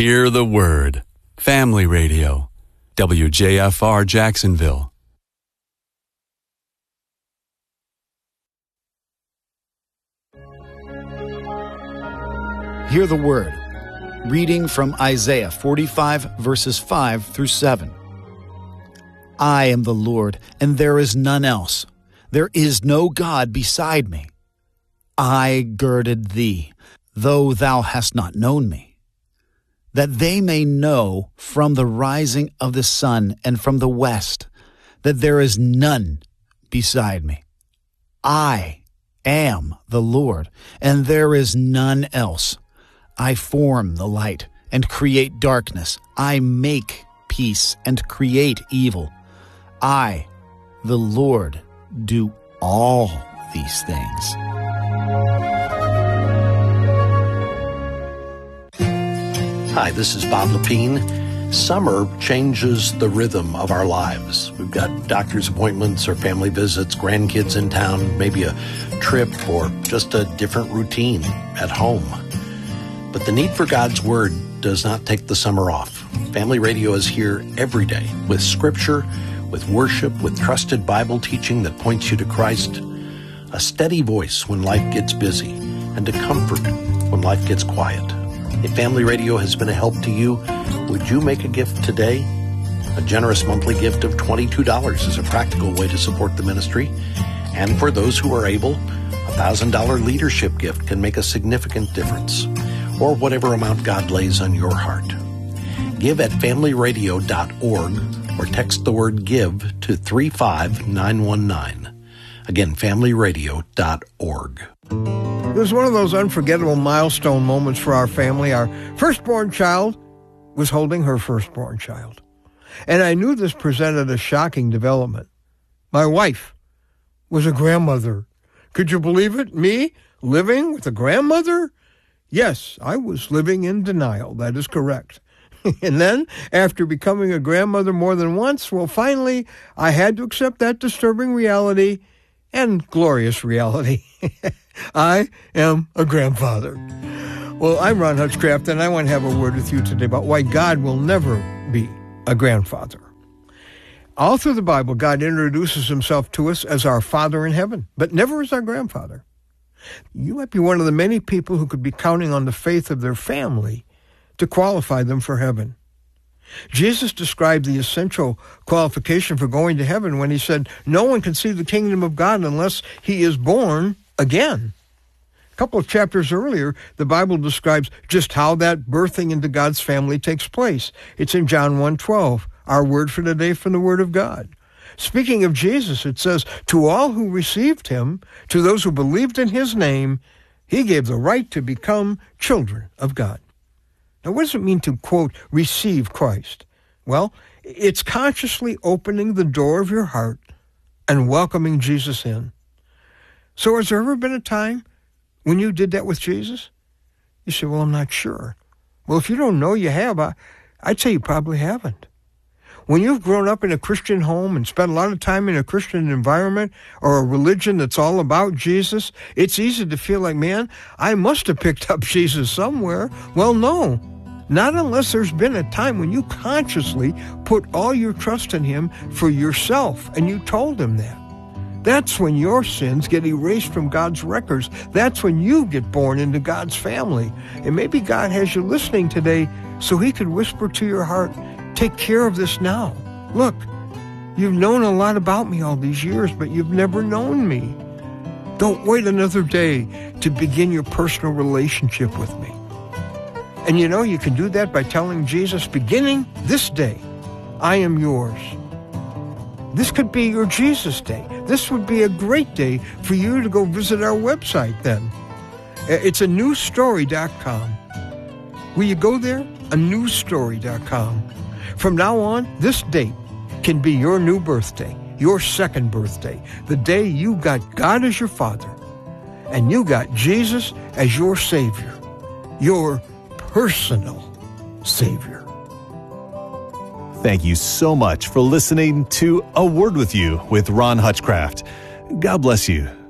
Hear the Word. Family Radio. WJFR Jacksonville. Hear the Word. Reading from Isaiah 45, verses 5 through 7. I am the Lord, and there is none else. There is no God beside me. I girded thee, though thou hast not known me, that they may know from the rising of the sun and from the west that there is none beside me. I am the Lord, and there is none else. I form the light and create darkness. I make peace and create evil. I, the Lord, do all these things. Hi, this is Bob Lepine. Summer changes the rhythm of our lives. We've got doctor's appointments or family visits, grandkids in town, maybe a trip or just a different routine at home. But the need for God's Word does not take the summer off. Family Radio is here every day with Scripture, with worship, with trusted Bible teaching that points you to Christ, a steady voice when life gets busy, and a comfort when life gets quiet. If Family Radio has been a help to you, would you make a gift today? A generous monthly gift of $22 is a practical way to support the ministry. And for those who are able, a $1,000 leadership gift can make a significant difference, or whatever amount God lays on your heart. Give at familyradio.org or text the word GIVE to 35919. Again, familyradio.org. It was one of those unforgettable milestone moments for our family. Our firstborn child was holding her firstborn child. And I knew this presented a shocking development. My wife was a grandmother. Could you believe it? Me living with a grandmother? Yes, I was living in denial. That is correct. And then, after becoming a grandmother more than once, well, finally, I had to accept that disturbing reality and glorious reality. I am a grandfather. Well, I'm Ron Hutchcraft, and I want to have a word with you today about why God will never be a grandfather. All through the Bible, God introduces himself to us as our Father in heaven, but never as our grandfather. You might be one of the many people who could be counting on the faith of their family to qualify them for heaven. Jesus described the essential qualification for going to heaven when he said, no one can see the kingdom of God unless he is born again. A couple of chapters earlier, the Bible describes just how that birthing into God's family takes place. It's in John 1:12, our word for today from the Word of God. Speaking of Jesus, it says, to all who received him, to those who believed in his name, he gave the right to become children of God. Now, what does it mean to, quote, receive Christ? Well, it's consciously opening the door of your heart and welcoming Jesus in. So has there ever been a time when you did that with Jesus? You say, well, I'm not sure. Well, if you don't know you have, I'd say you probably haven't. When you've grown up in a Christian home and spent a lot of time in a Christian environment or a religion that's all about Jesus, it's easy to feel like, man, I must have picked up Jesus somewhere. Well, no, not unless there's been a time when you consciously put all your trust in him for yourself and you told him that. That's when your sins get erased from God's records. That's when you get born into God's family. And maybe God has you listening today so he could whisper to your heart, take care of this now. Look, you've known a lot about me all these years, but you've never known me. Don't wait another day to begin your personal relationship with me. And you know, you can do that by telling Jesus, beginning this day, I am yours. This could be your Jesus day. This would be a great day for you to go visit our website then. It's anewstory.com. Will you go there? anewstory.com. From now on, this date can be your new birthday, your second birthday, the day you got God as your Father, and you got Jesus as your Savior, your personal Savior. Thank you so much for listening to A Word With You with Ron Hutchcraft. God bless you.